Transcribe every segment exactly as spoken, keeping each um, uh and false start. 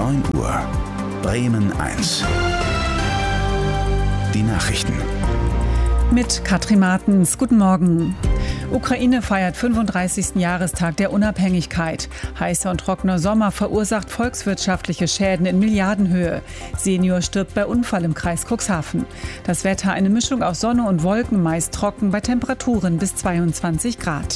neun Uhr. Bremen eins. Die Nachrichten. Mit Katrin Martens. Guten Morgen. Ukraine feiert fünfunddreißigsten Jahrestag der Unabhängigkeit. Heißer und trockener Sommer verursacht volkswirtschaftliche Schäden in Milliardenhöhe. Senior stirbt bei Unfall im Kreis Cuxhaven. Das Wetter eine Mischung aus Sonne und Wolken, meist trocken bei Temperaturen bis zweiundzwanzig Grad.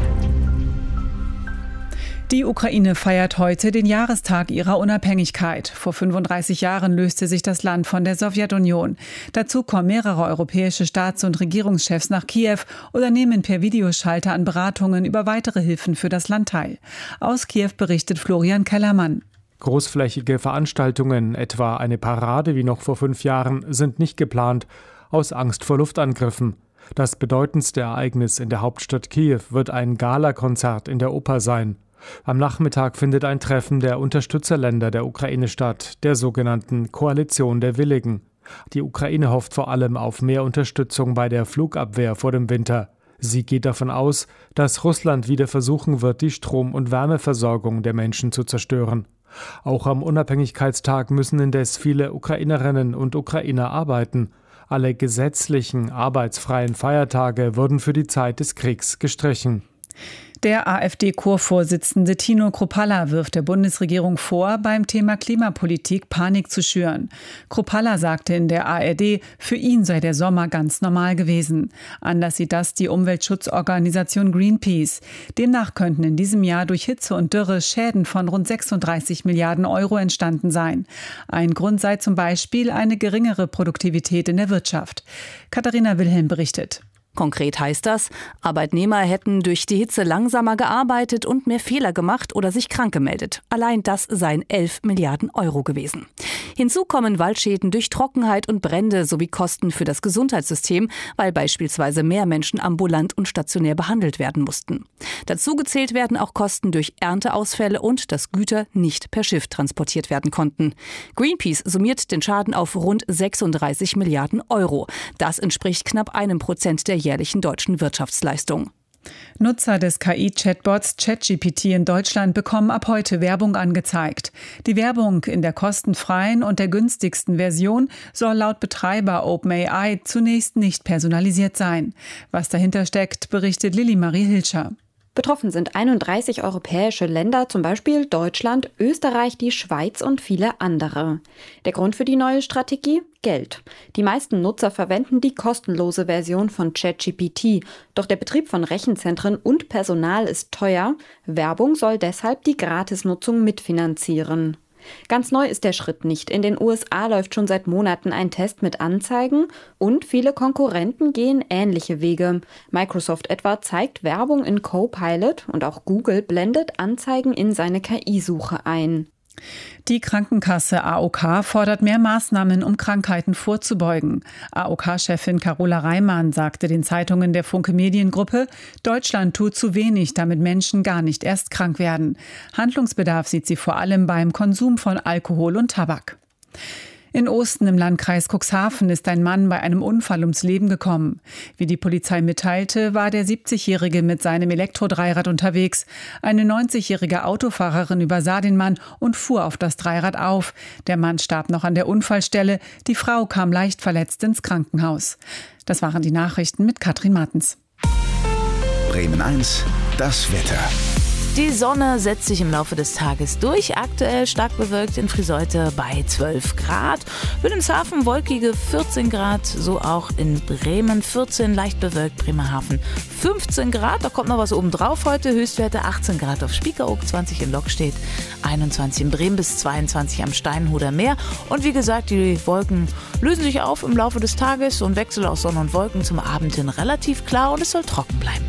Die Ukraine feiert heute den Jahrestag ihrer Unabhängigkeit. Vor fünfunddreißig Jahren löste sich das Land von der Sowjetunion. Dazu kommen mehrere europäische Staats- und Regierungschefs nach Kiew oder nehmen per Videoschalter an Beratungen über weitere Hilfen für das Land teil. Aus Kiew berichtet Florian Kellermann. Großflächige Veranstaltungen, etwa eine Parade wie noch vor fünf Jahren, sind nicht geplant, aus Angst vor Luftangriffen. Das bedeutendste Ereignis in der Hauptstadt Kiew wird ein Galakonzert in der Oper sein. Am Nachmittag findet ein Treffen der Unterstützerländer der Ukraine statt, der sogenannten Koalition der Willigen. Die Ukraine hofft vor allem auf mehr Unterstützung bei der Flugabwehr vor dem Winter. Sie geht davon aus, dass Russland wieder versuchen wird, die Strom- und Wärmeversorgung der Menschen zu zerstören. Auch am Unabhängigkeitstag müssen indes viele Ukrainerinnen und Ukrainer arbeiten. Alle gesetzlichen, arbeitsfreien Feiertage wurden für die Zeit des Kriegs gestrichen. Der AfD-Chorvorsitzende Tino Kruppalla wirft der Bundesregierung vor, beim Thema Klimapolitik Panik zu schüren. Kruppalla sagte in der A R D, für ihn sei der Sommer ganz normal gewesen. Anders sieht das die Umweltschutzorganisation Greenpeace. Demnach könnten in diesem Jahr durch Hitze und Dürre Schäden von rund sechsunddreißig Milliarden Euro entstanden sein. Ein Grund sei zum Beispiel eine geringere Produktivität in der Wirtschaft. Katharina Wilhelm berichtet. Konkret heißt das, Arbeitnehmer hätten durch die Hitze langsamer gearbeitet und mehr Fehler gemacht oder sich krank gemeldet. Allein das seien elf Milliarden Euro gewesen. Hinzu kommen Waldschäden durch Trockenheit und Brände sowie Kosten für das Gesundheitssystem, weil beispielsweise mehr Menschen ambulant und stationär behandelt werden mussten. Dazu gezählt werden auch Kosten durch Ernteausfälle und dass Güter nicht per Schiff transportiert werden konnten. Greenpeace summiert den Schaden auf rund sechsunddreißig Milliarden Euro. Das entspricht knapp einem Prozent der jährlichen deutschen Wirtschaftsleistung. Nutzer des K I-Chatbots ChatGPT in Deutschland bekommen ab heute Werbung angezeigt. Die Werbung in der kostenfreien und der günstigsten Version soll laut Betreiber OpenAI zunächst nicht personalisiert sein. Was dahinter steckt, berichtet Lilly Marie Hilscher. Betroffen sind einunddreißig europäische Länder, zum Beispiel Deutschland, Österreich, die Schweiz und viele andere. Der Grund für die neue Strategie? Geld. Die meisten Nutzer verwenden die kostenlose Version von ChatGPT. Doch der Betrieb von Rechenzentren und Personal ist teuer. Werbung soll deshalb die Gratisnutzung mitfinanzieren. Ganz neu ist der Schritt nicht. In den U S A läuft schon seit Monaten ein Test mit Anzeigen und viele Konkurrenten gehen ähnliche Wege. Microsoft etwa zeigt Werbung in Copilot und auch Google blendet Anzeigen in seine K I-Suche ein. Die Krankenkasse A O K fordert mehr Maßnahmen, um Krankheiten vorzubeugen. A O K-Chefin Carola Reimann sagte den Zeitungen der Funke Mediengruppe, Deutschland tut zu wenig, damit Menschen gar nicht erst krank werden. Handlungsbedarf sieht sie vor allem beim Konsum von Alkohol und Tabak. In Osten im Landkreis Cuxhaven ist ein Mann bei einem Unfall ums Leben gekommen. Wie die Polizei mitteilte, war der siebzigjährige mit seinem Elektrodreirad unterwegs. Eine neunzigjährige Autofahrerin übersah den Mann und fuhr auf das Dreirad auf. Der Mann starb noch an der Unfallstelle. Die Frau kam leicht verletzt ins Krankenhaus. Das waren die Nachrichten mit Katrin Martens. Bremen eins, das Wetter. Die Sonne setzt sich im Laufe des Tages durch. Aktuell stark bewölkt in Friseute bei zwölf Grad. Wilhelmshaven wolkige vierzehn Grad. So auch in Bremen vierzehn, leicht bewölkt. Bremerhaven fünfzehn Grad. Da kommt noch was oben drauf heute. Höchstwerte achtzehn Grad auf Spiekeroog, zwanzig in Lockstedt, einundzwanzig in Bremen bis zweiundzwanzig am Steinhuder Meer. Und wie gesagt, die Wolken lösen sich auf im Laufe des Tages. Und Wechsel aus Sonne und Wolken zum Abend hin relativ klar und es soll trocken bleiben.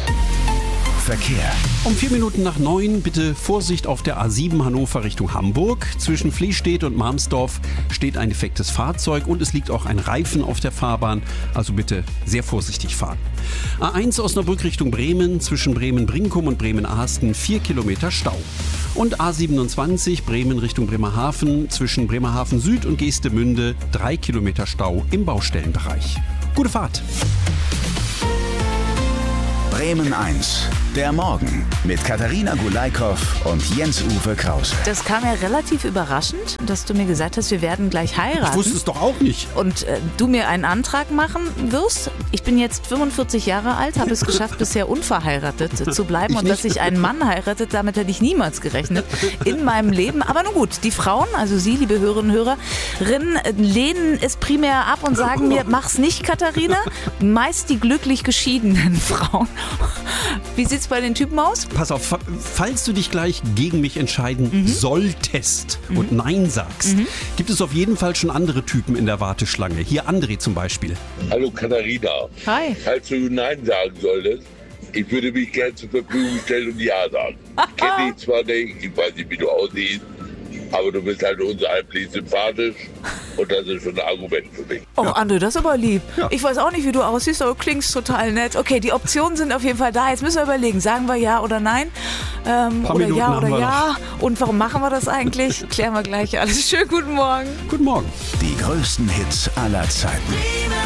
Verkehr. Um vier Minuten nach neun bitte Vorsicht auf der A sieben Hannover Richtung Hamburg. Zwischen Fließstedt und Marmsdorf steht ein defektes Fahrzeug und es liegt auch ein Reifen auf der Fahrbahn. Also bitte sehr vorsichtig fahren. A eins Osnabrück Richtung Bremen. Zwischen Bremen-Brinkum und Bremen-Ahsten vier Kilometer Stau. Und A siebenundzwanzig Bremen Richtung Bremerhaven. Zwischen Bremerhaven Süd und Geestemünde drei Kilometer Stau im Baustellenbereich. Gute Fahrt. Bremen eins. Der Morgen mit Katharina Gulaikow und Jens-Uwe Krause. Das kam ja relativ überraschend, dass du mir gesagt hast, wir werden gleich heiraten. Ich wusste es doch auch nicht. Und äh, du mir einen Antrag machen wirst. Ich bin jetzt fünfundvierzig Jahre alt, habe es geschafft, bisher unverheiratet zu bleiben. Ich und nicht. dass ich einen Mann heiratet, damit hätte ich niemals gerechnet in meinem Leben. Aber nun gut, die Frauen, also Sie, liebe Hörerinnen und Hörerinnen, lehnen es primär ab und sagen mir, mach's nicht, Katharina. Meist die glücklich geschiedenen Frauen. Wie sieht's bei den Typen aus? Pass auf, fa- falls du dich gleich gegen mich entscheiden Mhm. solltest Mhm. und Nein sagst, Mhm. gibt es auf jeden Fall schon andere Typen in der Warteschlange. Hier André zum Beispiel. Hallo Katharina. Hi. Falls du Nein sagen solltest, ich würde mich gerne zur Verfügung stellen und Ja sagen. Ich kenne dich zwar nicht, ich weiß nicht, wie du aussiehst, aber du bist halt unheimlich sympathisch und das ist schon ein Argument für mich. Oh, André, das ist aber lieb. Ja. Ich weiß auch nicht, wie du aussiehst, aber du klingst total nett. Okay, die Optionen sind auf jeden Fall da. Jetzt müssen wir überlegen, sagen wir ja oder nein? Ähm, Paar oder Minuten ja haben oder wir ja? Und warum machen wir das eigentlich? Klären wir gleich alles. Schönen guten Morgen. Guten Morgen. Die größten Hits aller Zeiten.